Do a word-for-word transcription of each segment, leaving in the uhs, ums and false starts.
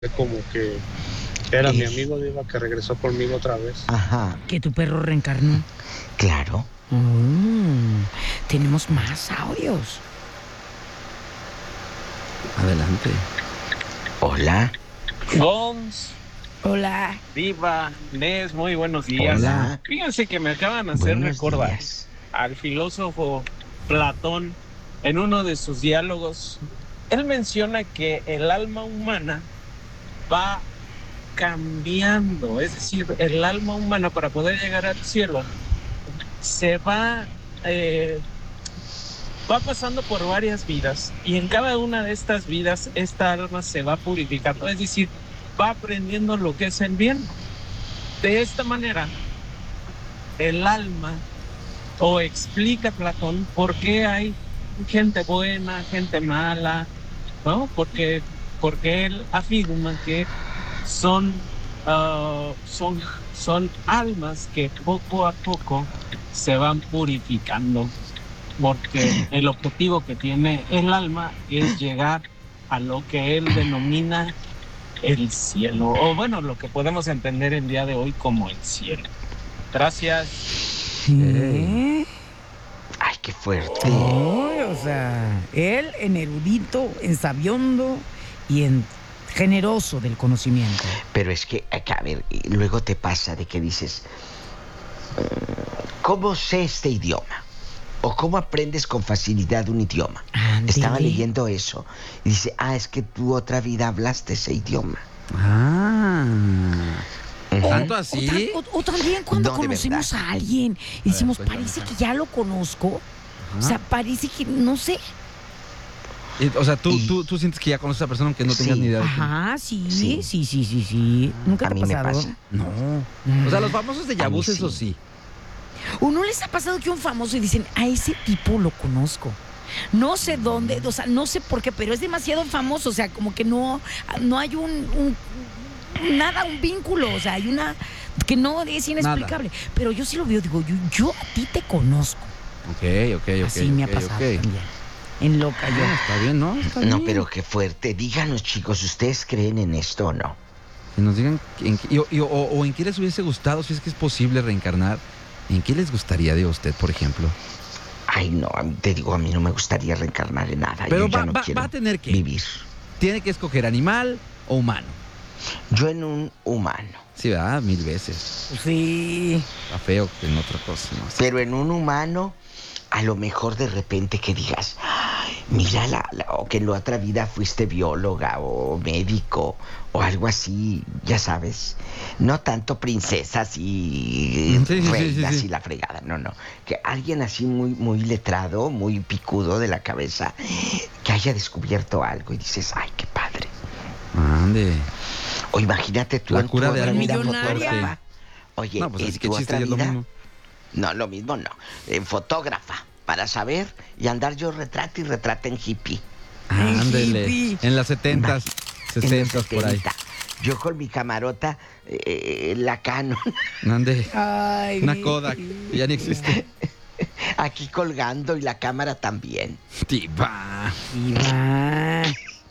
como que era mi Eh. amigo Diva que regresó conmigo otra vez. Ajá, Que tu perro reencarnó. claro. Mm, tenemos más audios. Adelante. Hola. Gons, Hola. Diva, Nes, muy buenos días. Hola. Fíjense que me acaban de hacer Buenos recordar días. al filósofo Platón en uno de sus diálogos. Él menciona que el alma humana va cambiando, es decir, el alma humana para poder llegar al cielo se va, eh, va pasando por varias vidas y en cada una de estas vidas esta alma se va purificando, es decir, va aprendiendo lo que es el bien. De esta manera, el alma, o explica Platón, por qué hay gente buena, gente mala, ¿no? Porque, porque él afirma que son, uh, son, son almas que poco a poco se van purificando, porque el objetivo que tiene el alma es llegar a lo que él denomina el cielo, o bueno, lo que podemos entender el día de hoy como el cielo. Gracias. ¿Eh? Ay, qué fuerte. Ay, o sea, él en erudito, en sabiondo y en generoso del conocimiento. Pero es que, acá, a ver, y luego te pasa de que dices, ¿cómo sé este idioma? ¿O cómo aprendes con facilidad un idioma? Ándele. Estaba leyendo eso. Y dice, ah, es que tú otra vida hablaste ese idioma. Ah. Ujú. ¿Tanto O, así? tam- o- o también cuando No, de conocemos verdad. a alguien y decimos, A ver, cuéntame. parece que ya lo conozco. Ajá. O sea, parece que, no sé. Y, o sea, tú, Y- tú, tú sientes que ya conoces a esa persona aunque no tengas Sí. ni idea de quién. Ajá, sí, Sí. sí, sí, sí, sí. ¿Nunca A te mí ha me pasado? pasa. No. Mm. O sea, los famosos de A mí Yabús, sí. eso sí. ¿O no les ha pasado que un famoso y dicen, a ese tipo lo conozco? No sé dónde, o sea, no sé por qué, pero es demasiado famoso, o sea, como que no, no hay un, un- nada, un vínculo, o sea, hay una que no es inexplicable. Pero yo sí lo veo, digo, yo, yo a ti te conozco. Ok, ok, ok. Así me ha ok, pasado ok. también. En loca yo. Ah, está bien, ¿no? Está No, bien. pero qué fuerte. Díganos, chicos, ¿ustedes creen en esto o no? Que nos digan en qué- y- y- o, o en qué les hubiese gustado, si es que es posible reencarnar. ¿En qué les gustaría de usted, por ejemplo? Ay, no, a mí- te digo, a mí no me gustaría reencarnar en nada. Pero Yo ya va- no va- quiero va a tener que. vivir. Tiene que escoger animal o humano. Yo en un humano. Sí, ¿verdad? Mil veces. Sí. Está feo que en otra cosa, ¿no? Sí. Pero en un humano, a lo mejor de repente que digas, "Ay, mira, la, la- o que en la otra vida fuiste bióloga o médico o algo así, ya sabes. No tanto princesas y Sí, sí, sí, reinas sí, sí. y la fregada, no, no. Que alguien así muy, muy letrado, muy picudo de la cabeza, que haya descubierto algo y dices, ay, qué padre. Ande. O imagínate tú La en tu cura de otra algún vida millonaria. fotógrafa. Oye, No, pues en así que tu chiste, otra ya es lo vida, mismo. no, lo mismo no. En fotógrafa, para saber y andar yo retrato y retrato en hippie. Ándele. hippie. En las setentas, En los sesentas, por ahí. setenta. Yo con mi camarota, eh, la Canon, Ande. Ay, Una mi- Kodak, que ya ni existe. aquí colgando y la cámara también. Diva. Diva.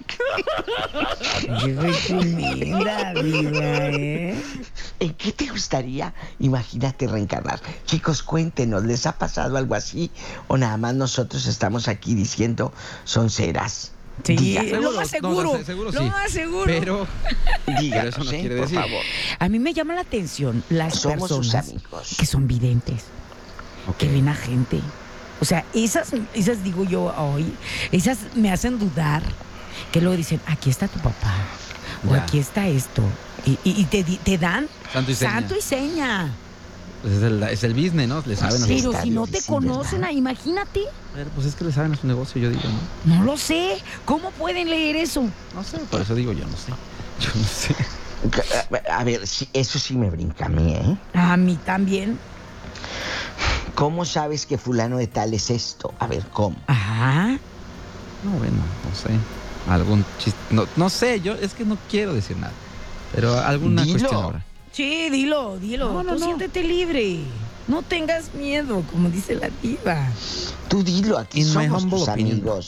Qué tremenda, Diva, ¿eh? ¿En qué te gustaría, imagínate, reencarnar? Chicos, cuéntenos, ¿les ha pasado algo así? ¿O nada más nosotros estamos aquí diciendo son ceras? Sí, Díganos, lo más seguro. No, no, seguro lo sí. más seguro. Pero, díganos, Pero eso no ¿eh? quiere por decir. favor. A mí me llama la atención las Somos sus personas amigos. que son videntes, ok. que ven a gente. O sea, esas, esas digo yo hoy, esas me hacen dudar. Que luego dicen, aquí está tu papá, o Ya. aquí está esto. Y, y- y te, di- te dan Santo y seña. santo y seña. Pues es el, es el business, ¿no? Le saben a Sí, sus- Pero está si no te difícil, conocen, ¿verdad? ah, imagínate. Pero pues es que le saben a su negocio, yo digo, ¿no? No lo sé. ¿Cómo pueden leer eso? No sé, por eso digo yo no sé. Yo no sé. A ver, sí, eso sí me brinca a mí, ¿eh? A mí también. ¿Cómo sabes que fulano de tal es esto? A ver, ¿cómo? Ajá. No, bueno, no sé. Algún chiste. No, no sé, yo es que no quiero decir nada. Pero alguna Dilo. cuestión habrá. Sí, dilo, dilo. No, no, Tú no. siéntete libre. No tengas miedo, como dice la diva. Tú dilo, aquí In my somos humble tus opinion. amigos.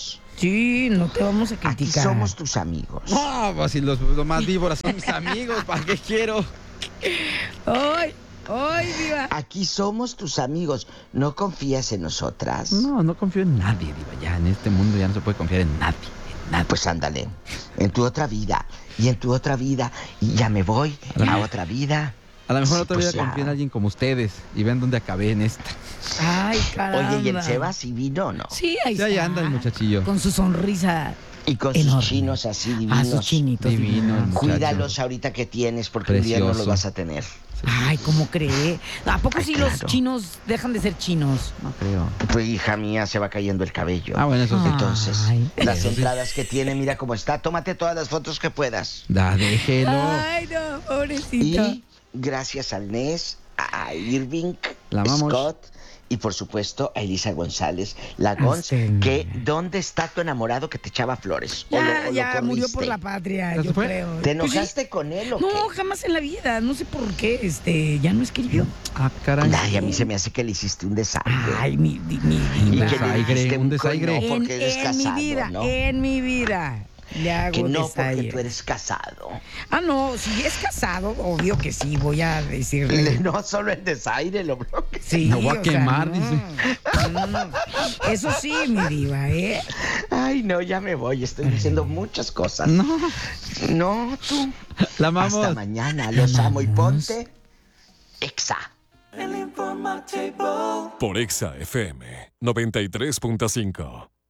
Sí, no te vamos a Aquí criticar. somos tus amigos. No, pues si los, los más víboras son mis amigos, ¿para qué quiero? ¡Ay! ¡Ay, Diva! Aquí somos tus amigos. ¿No confías en nosotras? No, no confío en nadie, Diva. Ya en este mundo ya no se puede confiar en nadie. En nadie. Pues ándale. En tu otra vida. Y en tu otra vida. Y ya me voy a otra vida. A lo mejor Sí, otra pues vida ya. confío en alguien como ustedes y ven dónde acabé en esta. ¡Ay, caramba! Oye, ¿y el Sebas sí vino o no? Sí, ahí Ya, ahí está. anda el muchachillo. Con su sonrisa. Y con Enorme. sus chinos así A divinos. sus chinitos. Divino, divinos. muchacho. Cuídalos ahorita que tienes porque un día no los Precioso. vas a tener. Ay, ¿cómo cree? ¿A poco Ay, sí los claro. chinos dejan de ser chinos? No creo. Pues hija mía, se va cayendo el cabello. Ah, bueno, eso sí. Entonces, Ay. las Eso sí. entradas que tiene, mira cómo está. Tómate todas las fotos que puedas. Da, déjelo. Ay, no, pobrecito. Y gracias al Nes, a Irving, La amamos. Scott y por supuesto a Elisa González, la Gonz, usted. que ¿dónde está tu enamorado que te echaba flores? ¿O Ya, lo- o lo ya murió corriste? por la patria, ¿Ya yo se fue? creo. ¿Te Pues sí. enojaste con él o No, qué? jamás en la vida. No sé por qué. Este, ya no escribió. Ah, caray. Ay, a mí se me hace que le hiciste un desaire. Ay, mi, mi, mi y diva. que le desaire, dijiste un un desaire. cono En, porque eres en casado, mi vida, ¿no? en mi vida. Le hago Que no porque desaire. tú eres casado. Ah, no, si es casado, obvio que sí, voy a decirle. No solo el desaire, lo bloquea. Sí, Me voy a o sea, quemar, no. dice. Mm. Eso sí, mi diva, ¿eh? Ay, no, ya me voy. Estoy diciendo muchas cosas. No, No, tú. la amamos. Hasta mañana. Los amo y ponte Exa. Por Exa F M noventa y tres punto cinco.